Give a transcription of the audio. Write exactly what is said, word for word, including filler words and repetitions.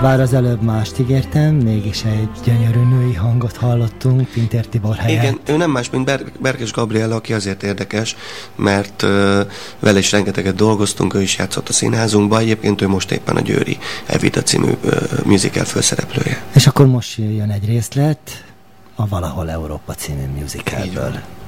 Bár az előbb mást ígértem, mégis egy gyönyörű női hangot hallottunk Pintér Tibor helyett. Igen, ő nem más, mint Ber- Berkes Gabriella, aki azért érdekes, mert uh, vele is rengeteget dolgoztunk, ő is játszott a színházunkban, egyébként ő most éppen a Győri Evita című uh, musical főszereplője. És akkor most jön egy részlet a Valahol Európa című musicalből.